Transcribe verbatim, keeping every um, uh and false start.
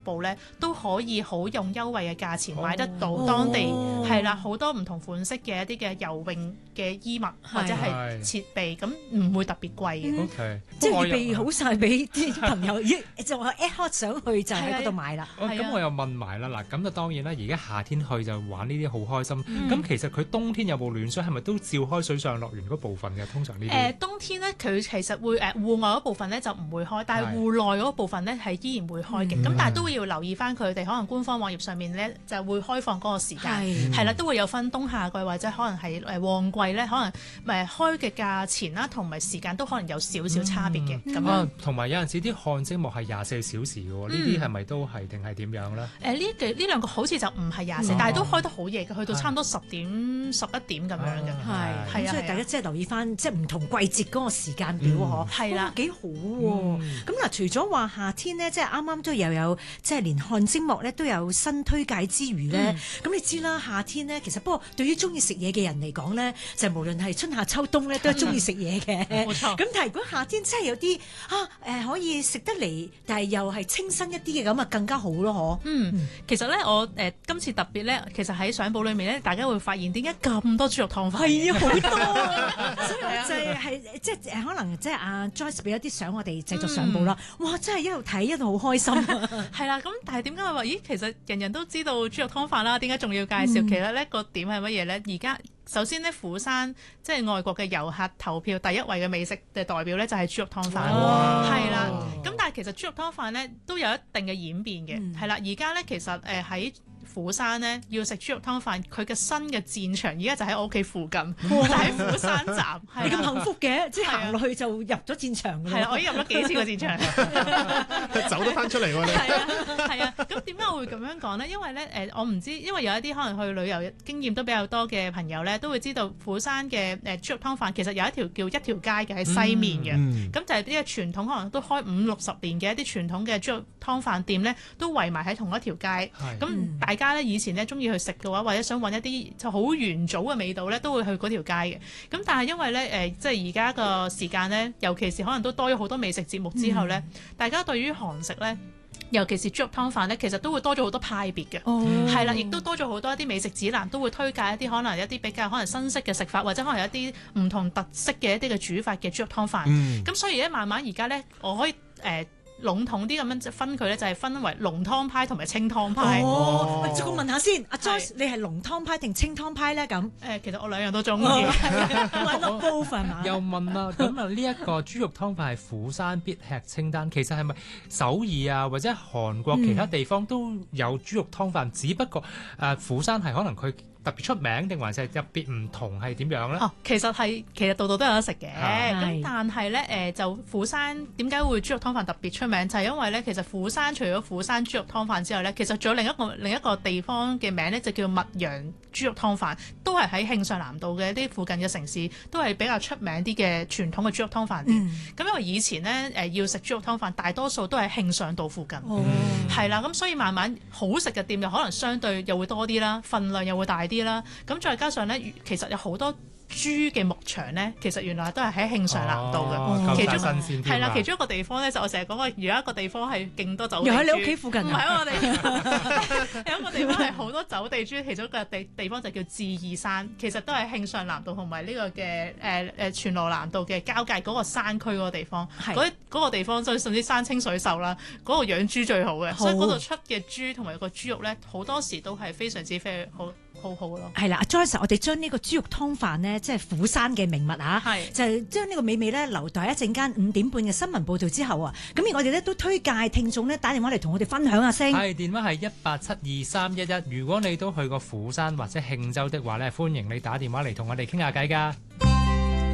部咧都可以好用優惠嘅價錢買得到當地係啦好多唔同款式嘅一啲嘅游泳嘅衣物或者係設備，咁唔會特別貴嘅。 OK， 即係預備好晒俾啲朋友，就話 at hot 想去就喺嗰度買啦。 咁我又問埋啦，嗱咁就當然啦，而家夏天去就玩呢啲好開心。咁、嗯、其實佢冬天有冇暖水？係咪都照開水上樂園嗰部分嘅？通常呢啲誒冬天咧，佢其實會誒戶外嗰部分咧就唔會開，但係戶內嗰部分咧係依然會開嘅。咁、嗯、但係都要留意翻佢哋可能官方網頁上面咧就會開放嗰個時間，係啦，都會有分冬夏季或者可能係誒旺季咧，可能誒開嘅價錢啦同埋時間都可能有少少差別嘅。咁、嗯、 啊，同埋有陣時啲看星幕係廿四小時嘅喎，呢啲係咪都係定係點樣咧？誒呢幾呢兩個好似就唔係廿四，但係都開得好夜嘅，去到差唔多十點十一點咁樣嘅。係係啊， 所以大家即係留意翻即係唔同季節嗰個時間表嗬。係啦，幾好喎。咁嗱，除咗話夏天咧，即係啱啱都又有即係連看星幕咧都有新推介之餘咧，咁、嗯、你知啦，夏天咧其實不過對於中意食嘢嘅人嚟講咧，就無論係春夏秋冬咧都係中意食嘢嘅。冇錯。咁但係如果夏天真係有啲啊誒、呃、可以食得嚟，但係又係清新一啲嘅咁啊，更加好咯，嗬。 嗯，其實咧我誒、呃、今次特別咧，其實喺相簿裏面咧，大家會發現點解咁多豬肉湯飯？係啊，好多啊！所以我就係、係、即係可能即係阿 Joyce 俾一啲相我哋製作相簿啦。嗯、哇！真係一路睇一路好開心。係啦，咁但係點解我話咦？其實人人都知道豬肉湯飯啦，點解仲要介紹？嗯、其實呢個點係乜嘢咧？而家首先咧，釜山即係外國嘅遊客投票第一位嘅美食嘅代表咧，就係豬肉湯飯。係啦，咁但係其實豬肉湯飯咧都有一定嘅演變嘅。係啦、嗯，而家咧其實誒喺釜山咧要食豬肉湯飯，佢嘅新嘅戰場而家就喺我屋企附近，就喺釜山站。 你咁幸福嘅，即係行落去就入咗戰場㗎。 係啊，我已經入咗幾次個戰場， 走得翻出嚟喎。你係啊，係啊。咁點解我會咁樣講咧？因為咧誒，我唔知，因為有一啲可能去旅遊經驗都比較多嘅朋友咧，都會知道釜山嘅誒豬肉湯飯其實有一條叫一條街嘅喺西面嘅，咁、嗯嗯、就係呢個傳統可能都開五六十年嘅一啲傳統嘅豬肉湯飯店咧，都圍埋喺同一條街。咁、嗯、大家咧以前咧中意去食嘅話，或者想揾一啲就好元祖嘅味道咧，都會去嗰條街嘅。咁但係因為咧誒、呃，即係而家個時間咧，尤其是可能都多咗好多美食節目之後咧，嗯、大家對於韓食咧，尤其是豬肉湯飯咧，其實都會多咗好多派別嘅，係啦、哦，亦都多咗好多一啲美食指南，都會推介一啲可能一啲比較可能新式嘅食法，或者可能有一啲唔同特色嘅一啲嘅煮法嘅豬肉湯飯。咁、嗯、所以咧，慢慢而家咧，我可以誒。呃籠統啲咁樣分佢咧，就係分為濃湯派同埋清湯派。 哦，喂，再問下先，阿 Joyce，你係濃湯派定清湯派咧？咁誒，其實我兩樣都中意。 又問啦，咁啊呢一個豬肉湯飯係釜山必吃清單，其實係咪首爾啊或者韓國其他地方都有豬肉湯飯？嗯、只不過誒釜山係可能佢特別出名，定還是係特別唔同係點樣咧？ 哦，其實係其實度度都有得食嘅，咁但係咧誒就釜山點解會豬肉湯飯特別出名？就係、是、因為咧其實釜山除咗釜山豬肉湯飯之外咧，其實仲有另一個另一個地方嘅名咧，就叫密陽豬肉湯飯，都係喺慶尚南道嘅一啲附近嘅城市，都係比較出名啲嘅傳統嘅豬肉湯飯店。咁、嗯、因為以前咧誒要食豬肉湯飯，大多數都係慶尚道附近，係啦、哦，咁所以慢慢好食嘅店就可能相對又會多啲啦，份量又會大啲啦，咁再加上咧，其實有好多豬嘅牧場咧，其實原來都係喺慶尚南道嘅， 哦、 其中新鮮係啦，其中一個地方咧，就我成日講過，有一個地方係勁多走地豬， 又喺你屋企附近， 唔係我哋有一個地方係好多走地豬，其中一個地地方就叫智異山，其實都係慶尚南道同埋呢個嘅誒誒全羅南道嘅交界嗰個山區嗰個地方，嗰嗰是、嗰個地方甚至山清水秀啦，嗰、嗰個養豬最好嘅，好所以嗰度出嘅豬同埋個豬肉咧，好多時都係非常之非常好。好好咯， 係啦，阿 Joyce，我哋將呢個豬肉湯飯呢，即係釜山嘅名物啊，係就係將呢個美味咧留待一陣間五點半嘅新聞報導之後啊，咁而我哋咧都推介聽眾咧打電話嚟同我哋分享下聲， 係電話係一八七二三一一，如果你都去過釜山或者慶州的話咧，歡迎你打電話嚟同我哋傾下偈㗎。